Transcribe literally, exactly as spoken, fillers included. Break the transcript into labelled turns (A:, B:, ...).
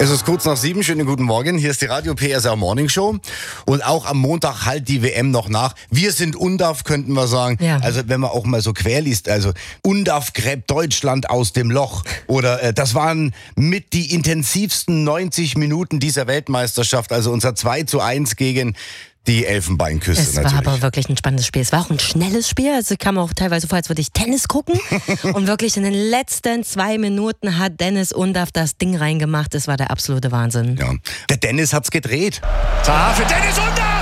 A: Es ist kurz nach sieben, schönen guten Morgen. Hier ist die Radio P S R Morning Show. Und auch am Montag halt die W M noch nach. Wir sind UNDAF, könnten wir sagen.
B: Ja.
A: Also wenn man auch mal so quer liest, also UNDAF gräbt Deutschland aus dem Loch. Oder äh, das waren mit die intensivsten neunzig Minuten dieser Weltmeisterschaft. Also unser zwei zu eins gegen die Elfenbeinküste
B: es
A: natürlich.
B: war aber wirklich ein spannendes Spiel. Es war auch ein schnelles Spiel. Also kam auch teilweise vor, als würde ich Tennis gucken. Und wirklich in den letzten zwei Minuten hat Dennis Undaff das Ding reingemacht. Das war der absolute Wahnsinn.
A: Ja. Der Dennis hat's gedreht.
C: Tar für Dennis Undaff!